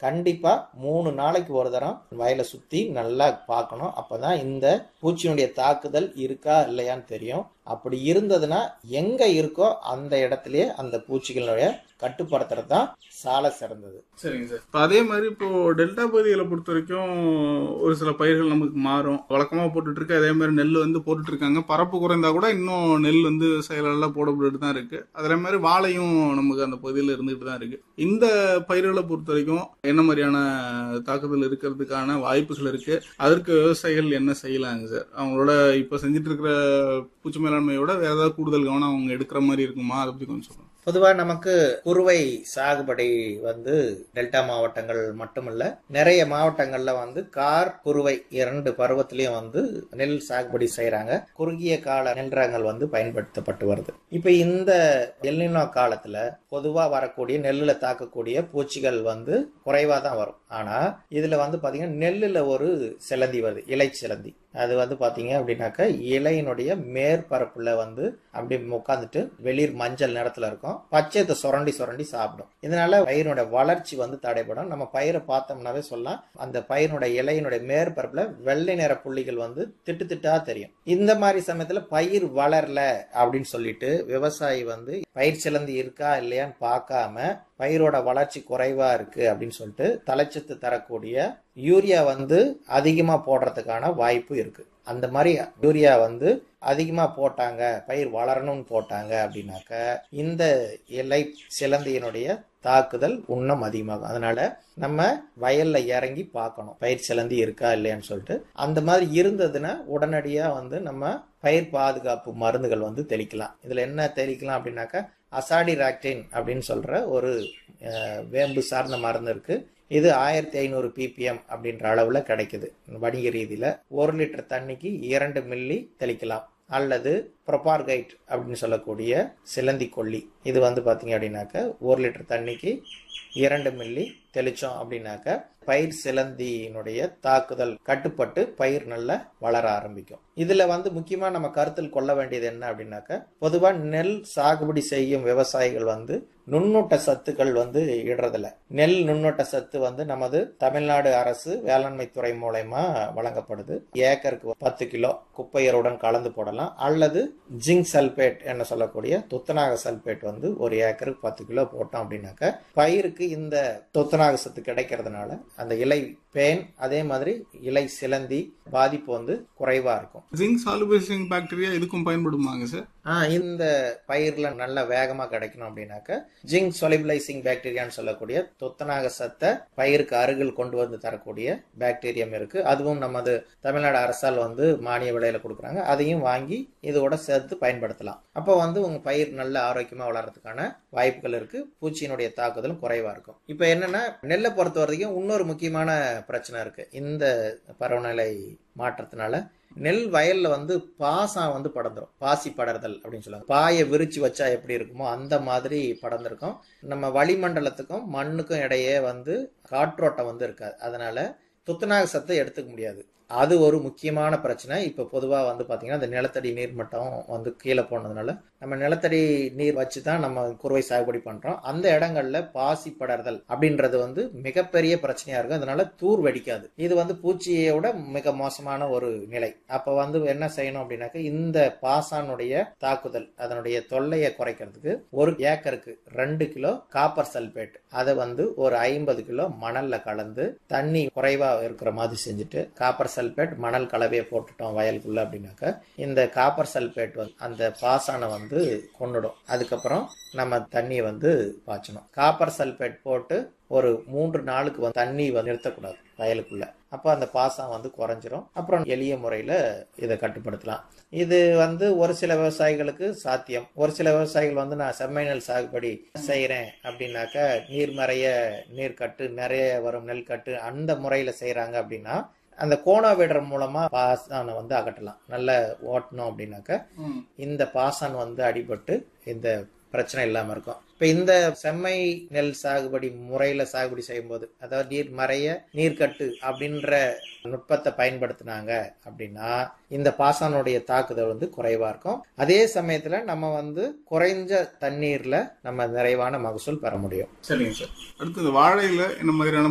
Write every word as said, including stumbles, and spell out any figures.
கண்டிப்பா மூணு நாளைக்கு ஒரு தரம் வயலை சுத்தி நல்லா பார்க்கணும். அப்பதான் இந்த பூச்சியினுடைய தாக்குதல் இருக்கா இல்லையான்னு தெரியும். அப்படி இருந்ததுன்னா எங்க இருக்கோ அந்த இடத்துலயே அந்த பூச்சிகளுடைய கட்டுப்படுத்துறது தான் சால சிறந்தது. சரிங்க சார். இப்போ அதே மாதிரி இப்போ டெல்டா பகுதிகளை பொறுத்த வரைக்கும் ஒரு சில பயிர்கள் நமக்கு மாறும். வழக்கமாக போட்டுட்டு இருக்கு. அதே மாதிரி நெல் வந்து போட்டுட்டு இருக்காங்க. பரப்பு குறைந்தா கூட இன்னும் நெல் வந்து செயலெல்லாம் போடப்பட்டு தான் இருக்கு. அதே மாதிரி வாழையும் நமக்கு அந்த பகுதியில் இருந்துகிட்டு தான் இருக்கு. இந்த பயிர்களை பொறுத்த வரைக்கும் என்ன மாதிரியான தாக்குதல் இருக்கிறதுக்கான வாய்ப்புகள் இருக்கு? அதற்கு விவசாயிகள் என்ன செய்யலாங்க சார்? அவங்களோட இப்போ செஞ்சுட்டு இருக்கிற பூச்சி மேலாண்மையோட வேற ஏதாவது கூடுதல் கவனம் அவங்க எடுக்கிற மாதிரி இருக்குமா? அதை பத்தி கொஞ்சம் சொல்லுங்க. பொதுவாக நமக்கு குறுவை சாகுபடி வந்து டெல்டா மாவட்டங்கள் மட்டுமல்ல, நிறைய மாவட்டங்கள்ல வந்து கார் குறுவை இரண்டு பருவத்திலையும் வந்து நெல் சாகுபடி செய்யறாங்க. குறுகிய கால நெல் ரகங்கள் வந்து பயன்படுத்தப்பட்டு வருது. இப்ப இந்த எல்னினோ காலத்துல பொதுவா வரக்கூடிய நெல்லுல தாக்கக்கூடிய பூச்சிகள் வந்து குறைவா தான் வரும். ஆனா இதுல வந்து பாத்தீங்கன்னா நெல்லுல ஒரு சிலந்தி வருது, இலை சிலந்தி. அது வந்து பாத்தீங்க அப்படின்னாக்க இலையினுடைய மேற்பரப்புல வந்து அப்படி உட்காந்துட்டு வெளிர் மஞ்சள் நிறத்துல இருக்கும். பச்சையத்தை சுரண்டி சுரண்டி சாப்பிடும். இதனால பயிரினுடைய வளர்ச்சி வந்து தடைபடும். நம்ம பயிரை பார்த்தோம்னாவே சொல்லலாம், அந்த பயிரினுடைய இலையினுடைய மேற்பரப்புல வெள்ளை நிற புள்ளிகள் வந்து திட்டு திட்டா தெரியும். இந்த மாதிரி சமயத்துல பயிர் வளரல அப்படின்னு சொல்லிட்டு விவசாயி வந்து பயிர் சிலந்தி இருக்கா இல்லையான்னு பார்க்காம பயிரோட வளர்ச்சி குறைவா இருக்கு அப்படின்னு சொல்லிட்டு தலைச்சத்து தரக்கூடிய யூரியா வந்து அதிகமா போடுறதுக்கான வாய்ப்பு இருக்கு. அந்த மாதிரி யூரியா வந்து அதிகமா போட்டாங்க, பயிர் வளரணும்னு போட்டாங்க அப்படின்னாக்க இந்த இலை சிலந்தியினுடைய தாக்குதல் இன்னும் அதிகமாகும். அதனால நம்ம வயல்ல இறங்கி பார்க்கணும் பயிர் சிலந்தி இருக்கா இல்லையான்னு சொல்லிட்டு. அந்த மாதிரி இருந்ததுன்னா உடனடியா வந்து நம்ம பயிர் பாதுகாப்பு மருந்துகள் வந்து தெளிக்கலாம். இதுல என்ன தெளிக்கலாம் அப்படின்னாக்க அசாடிராக்டின் அப்படின்னு சொல்ற ஒரு வேம்பு சார்ந்த மருந்து இருக்கு. இது ஆயிரத்தி ஐநூறு பிபிஎம் அப்படின்ற அளவுல கிடைக்குது வணிக ரீதியில. ஒரு லிட்டர் தண்ணிக்கு இரண்டு மில்லி தெளிக்கலாம். அல்லது ப்ரொபார்கைட் அப்படின்னு சொல்லக்கூடிய சிலந்தி கொல்லி, இது வந்து பாத்தீங்க அப்படின்னாக்க ஒரு லிட்டர் தண்ணிக்கு இரண்டு மில்லி தெளிச்சோம் அப்படின்னாக்க பயிர் சிலந்தியினுடைய தாக்குதல் கட்டுப்பட்டு பயிர் நல்லா வளர ஆரம்பிக்கும். இதுல வந்து முக்கியமா நம்ம கருத்தில் கொள்ள வேண்டியது என்ன அப்படின்னாக்க, பொதுவா நெல் சாகுபடி செய்யும் விவசாயிகள் வந்து நுண்ணூட்ட சத்துக்கள் வந்து இடுறதில்ல. நெல் நுண்ணூட்ட சத்து வந்து நமது தமிழ்நாடு அரசு வேளாண்மை துறை மூலமா வழங்கப்படுது. ஏக்கருக்கு பத்து கிலோ குப்பையருடன் கலந்து போடலாம். அல்லது ஜிங்க் சல்பேட் என்ன சொல்லக்கூடிய துத்தநாக சல்பேட் வந்து ஒரு ஏக்கருக்கு பத்து கிலோ போட்டோம் அப்படின்னாக்க பயிருக்கு இந்த துத்தநாக சத்து கிடைக்கிறதுனால அந்த இலை பேன் அதே மாதிரி இலை சிலந்தி பாதிப்பு வந்து குறைவா இருக்கும். ஜிங்க் சாலுபிளைசிங் பாக்டீரியா இதுக்கும் பயன்படுமாங்க சார்? ஆஹ் இந்த பயிர்ல நல்ல வேகமா கிடைக்கணும் அப்படின்னாக்க ஜிங்க் சொலிபிளைசிங் பாக்டீரியான்னு சொல்லக்கூடிய துத்தநாக சத்தை பயிருக்கு அருகில் கொண்டு வந்து தரக்கூடிய பாக்டீரியம் இருக்கு. அதுவும் நமது தமிழ்நாடு அரசால் வந்து மானிய விலையில கொடுக்குறாங்க. அதையும் வாங்கி இதோட சேர்த்து பயன்படுத்தலாம். அப்போ வந்து உங்க பயிர் நல்ல ஆரோக்கியமா வளர்றதுக்கான வாய்ப்புகள் இருக்கு. பூச்சியினுடைய தாக்குதலும் குறைவா இருக்கும். இப்ப என்னன்னா நெல்லை பொறுத்த வரைக்கும் இன்னொரு முக்கியமான பிரச்சனை இருக்கு. இந்த பருவநிலை மாற்றத்தினால நெல் வயல்ல வந்து பாசம் வந்து படர்ந்துரும். பாசி படர்தல் அப்படின்னு சொல்லுவாங்க. பாயை விரிச்சு வச்சா எப்படி இருக்குமோ அந்த மாதிரி படர்ந்திருக்கும். நம்ம வளிமண்டலத்துக்கும் மண்ணுக்கும் இடையே வந்து காற்றோட்டம் வந்து இருக்காது. அதனால துத்தநாக சத்தை எடுத்துக்க முடியாது. அது ஒரு முக்கியமான பிரச்சனை. இப்ப பொதுவா வந்து பாத்தீங்கன்னா இந்த நிலத்தடி நீர் மட்டம் வந்து கீழே போனதுனால நம்ம நிலத்தடி நீர் வச்சுதான் நம்ம குறுவை சாகுபடி பண்றோம். அந்த இடங்கள்ல பாசி படர்தல் அப்படின்றது வந்து மிகப்பெரிய பிரச்சனையா இருக்கும். அதனால தூர் வெடிக்காது. இது வந்து பூச்சியோட மிக மோசமான ஒரு நிலை. அப்ப வந்து என்ன செய்யணும் அப்படின்னாக்க இந்த பாசானுடைய தாக்குதல் அதனுடைய தொல்லையை குறைக்கிறதுக்கு ஒரு ஏக்கருக்கு ரெண்டு கிலோ காப்பர் சல்பேட் அதை வந்து ஒரு ஐம்பது கிலோ மணல்ல கலந்து தண்ணி குறைவா இருக்கிற மாதிரி செஞ்சுட்டு காப்பர் சல்பேட் மணல் கலவையை போட்டுட்டோம் வயலுக்குள்ள அப்படின்னாக்க இந்த காப்பர் சல்பேட் வந்து அந்த பாசானை வந்து கொன்னுடும். அதுக்கப்புறம் நம்ம தண்ணியை வந்து பாய்ச்சணும். காப்பர் சல்பேட் போட்டு ஒரு மூன்று நாளுக்கு வந்து தண்ணி வந்து நிறுத்தக்கூடாது வயலுக்குள்ள. அப்போ அந்த பாசம் வந்து குறைஞ்சிரும். அப்புறம் எளிய முறையில இதை கட்டுப்படுத்தலாம். இது வந்து ஒரு சில விவசாயிகளுக்கு சாத்தியம். ஒரு சில விவசாயிகள் வந்து நான் செம்மை நெல் சாகுபடி செய்யறேன் அப்படின்னாக்க நீர்மறைய நீர் கட்டு நிறைய வரும் நெல் கட்டு அந்த முறையில செய்யறாங்க அப்படின்னா அந்த கோணாவிடர் மூலமா பாசானை வந்து அகற்றலாம். நல்ல ஓட்டணும் அப்படின்னாக்க இந்த பாசான் வந்து அடிபட்டு இந்த பிரச்சனை இல்லாம இருக்கும். இப்ப இந்த செம்மை நெல் சாகுபடி முறையில சாகுபடி செய்யும் போது அதாவது நீர் மறைய நீர்க்கட்டு அப்படின்ற நுட்பத்தை பயன்படுத்தினாங்க அப்படின்னா இந்த பாசானுடைய தாக்குதல் வந்து குறைவா இருக்கும். அதே சமயத்துல நம்ம வந்து குறைஞ்ச தண்ணீர்ல நம்ம நிறைவான மகசூல் பெற முடியும். சரிங்க சார். அடுத்தது வாழையில என்ன மாதிரியான